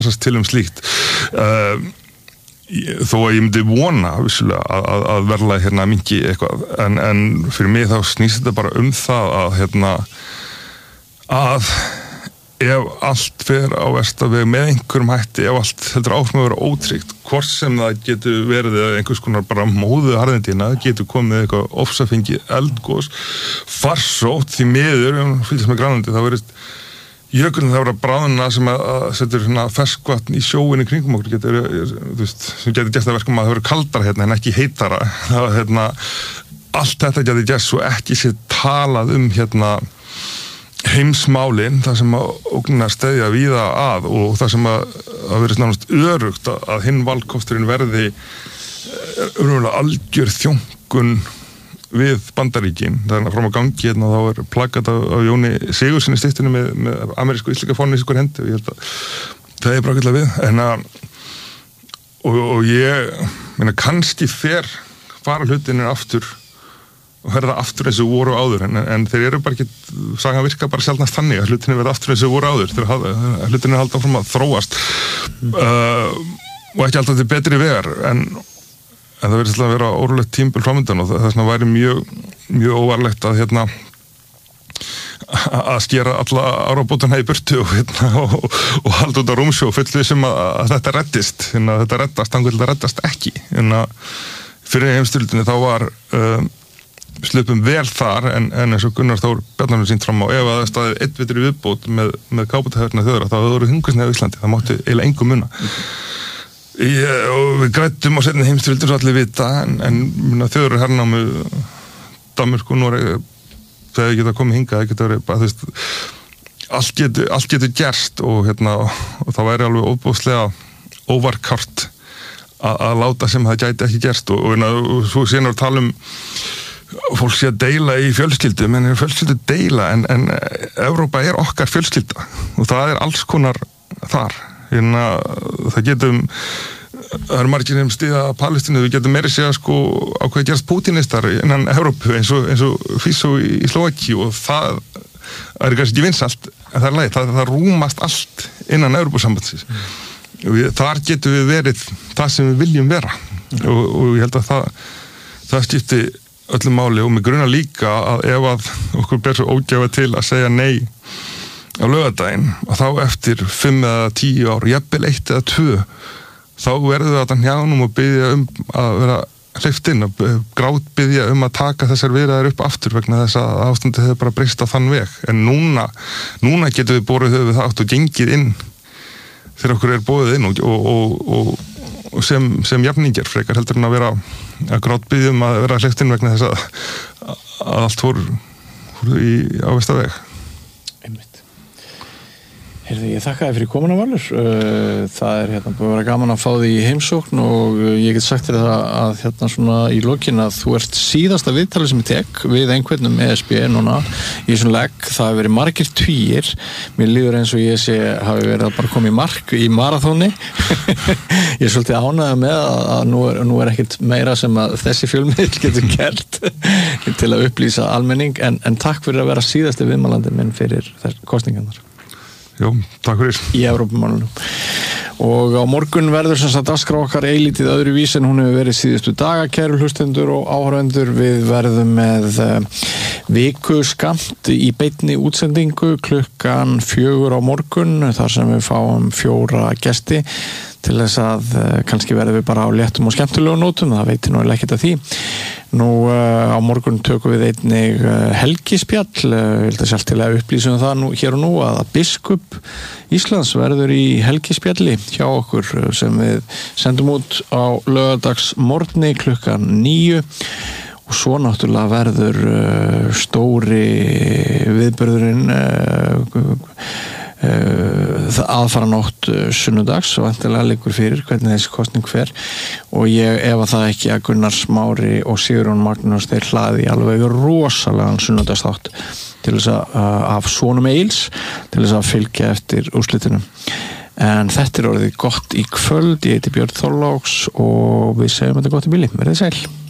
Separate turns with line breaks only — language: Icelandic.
til slíkt þó að ég myndi vona vissulega að verðlag hérna minnki eitthvað en fyrir mig þá snýst þetta bara það að ef allt fer á versta veg með einhverjum hætti, ef allt heldur áfram að vera ótryggt, hvort sem það getur verið einhvers konar bara móðu harðindina, getur komið eitthvað ofsafengi eldgos, farsótt því miður, fylgist með Grænlandi, þá verið jökulinn það vera bráðuna sem að setur ferskvatn í sjóin í kringum okkur getur, sem getur gert það verkum að það verið kaldara hérna en ekki heitara. Það, allt þetta getur gert svo ekki sér talað heimsmálin, það sem að ógnar steðja víða að og það sem að verið nánast örugt að hinn valkosturinn verði algjör þjónkun við Bandaríkin. Það fram á gangi þá plakat af Jóni Sigurðssyni í styttinu með amerísku íslenska fána í sikur hendi og ég held að það bara ekki við og ég meina kannski fara hlutinir aftur og verða aftur eins og voru áður en þeir eru bara ekki, sagan virka bara sjaldnast þannig að hlutinir verða aftur eins og voru áður hlutinir halda áfram að þróast og ekki alltaf til betri vegar en það verður alltaf að vera órulegt tímabil framöndan og þess vegna væri mjög óvarlegt að skera alla árabótana í burtu og halda út á rúmsjó fullið sem að þetta reddist þetta reddast, þannig að þetta reddast ekki fyrir heimstyrjöldinni þá var slupum vel þar en eins og Gunnar Þór Bjarnason sýnt fram á ef að það staðið einn vitur í viðbót með káputaherna þjóðra þá hefur það hungursneyð á Íslandi, það mátti eiginlega engu muna og við grættum á seinni heimstyrjöldinni svo allir vita en þjóður hernámu Danmörku, Noreg þegar geta komið hingað, það getur verið bara allt getur gerst og það væri alveg óbúslega óvarkárt að láta sem það gæti ekki gerst og svo síðan að tala fólk sé að deila í fjölskyldu menn fjölskyldu deila en Evrópa okkar fjölskylda og það alls konar þar það getum það margir stíða Palestínu við getum meiri segja á hvað gerast pútinistar innan Evrópu eins og Fiso í Slóvakíu og það kannski ekki vinsælt en það leið, það rúmast allt innan Evrópusambandsins þar getum við verið það sem við viljum vera og ég held að það skipti öllum máli og mig grunar líka að ef að okkur ber svo ógæfa til að segja nei á laugardaginn og þá eftir 5 eða 10 ár, jafnvel 1 eða 2 þá verður við að hnjánum og biðja að vera hleypt inn og grátbiðja að taka þessar viðræður upp aftur vegna þess að ástandið hefur bara breyst á þann veg en núna getum við borið höfuð þátt og gengið inn þegar okkur boðið inn og sem jafningjar frekar heldur en að vera að grátbiðja að vera hleypt inn vegna þess að allt fór á versta veg.
Einmitt. Heyrðu, ég þakka þér fyrir komuna Valur. Það búið að vera gaman að fá þig í heimsókn og ég get sagt þér að svona í lokin að þú ert síðasta viðtalið sem ég tek við einhvern ESB núna í þessum legg. Það hefur verið margir tugir. Mér líður eins og ég hafi verið að bara koma í mark í maraþóni. Ég svolítið ánægður með að nú ekkert meira sem að þessi fjölmiðl getur gert til að upplýsa almenning en takk fyrir að vera síðasti viðmælandi minn fyrir kosningarnar.
Jó, takk fyrir.
Í Evrópumálunum. Og á morgun verður sem sagt dagskrá okkar eilítið öðruvís en hún hefur verið síðustu daga, kæru hlustendur og áhorfendur. Við verðum með vikuskamt í beinni útsendingu klukkan 4 á morgun þar sem við fáum 4 gesti til þess að kannski verðum við bara á léttum og skemmtilegum nótum, það veitir nú ekkert af því. Nú á morgun tökum við einnig helgispjall, ég held að sjálf til að upplýsum það nú, hér og nú að biskup Íslands verður í helgispjalli hjá okkur sem við sendum út á laugardagsmorgni klukkan 9 og svo náttúrulega verður stóri viðburðurinn aðfaranótt sunnudags og vantilega liggur fyrir hvernig þessi kosning fer og ég efa það ekki að Gunnar Smári og Sigurjón Magnús þeir hlaði alveg rosalegan sunnudagsþátt til þess að af svonum eils til þess að fylgja eftir úrslitunum en þetta orðið gott í kvöld, ég heiti Björn Þorláks og við segjum þetta gott í bili, verðið sæl.